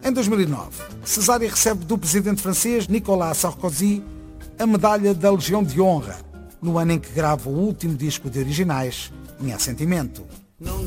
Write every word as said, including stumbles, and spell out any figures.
Em dois mil e nove, Cesária recebe do presidente francês Nicolas Sarkozy a medalha da Legião de Honra, no ano em que grava o último disco de originais, Minha Sentimento.